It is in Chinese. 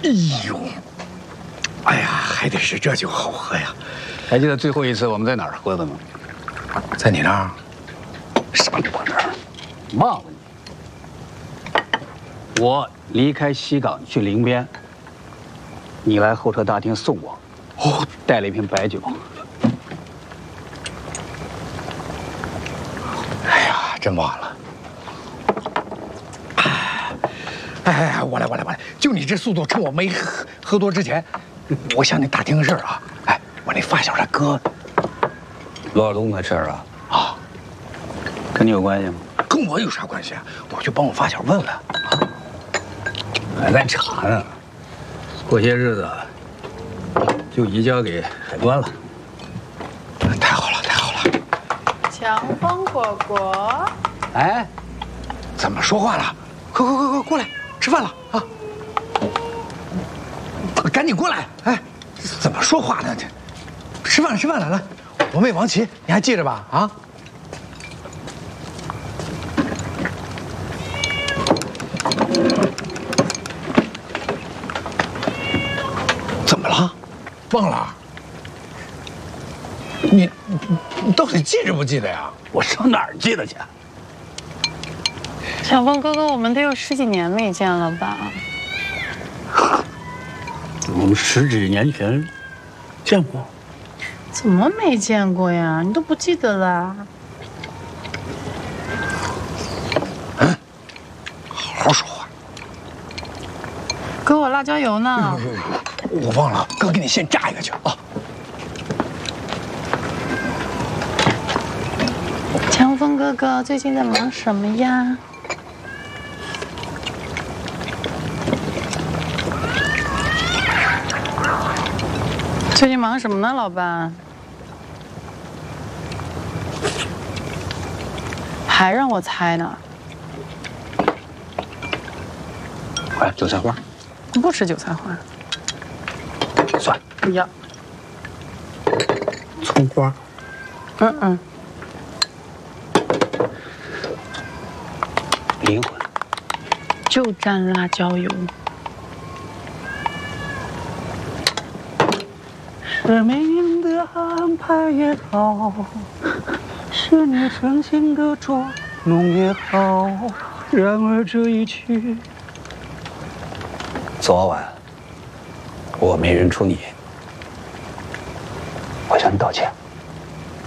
哎呦，哎呀，还得是这酒好喝呀！ 还记得最后一次我们在哪儿喝的吗？ 在你那儿？ 上我那儿？忘了你。我离开西港去灵边，你来候车大厅送我，哦，带了一瓶白酒。 哎呀，真忘了。哎，我来。就你这速度，趁我没喝多之前，我向你打听个事儿啊。哎，我那发小他哥， 罗尔东的事儿啊。 啊， 跟你有关系吗？ 跟我有啥关系啊？我去帮我发小问问。 还在查呢，过些日子就移交给海关了。 太好了。 强风果果， 哎， 怎么说话了？快过来，吃饭了啊！赶紧过来！哎，怎么说话呢？吃饭了，来，我妹王琦，你还记着吧？啊！怎么了？忘了？你到底记着不记得呀？ 我上哪儿记得去？ 小峰哥哥，我们得有10几年没见了吧？ 我们10几年前见过。 怎么没见过呀？你都不记得啦？ 好好说话。 哥，我辣椒油呢？ 我忘了，哥给你先炸一个去啊。 强风哥哥最近在忙什么呀？最近忙什么呢，老板？还让我猜呢？ 快，韭菜花。 不吃韭菜花。 蒜。 不要。 葱花。灵魂。 就蘸辣椒油。 是命运的安排也好，是你诚心的捉弄也好，然而这一去，昨晚我没认出你，我向你道歉。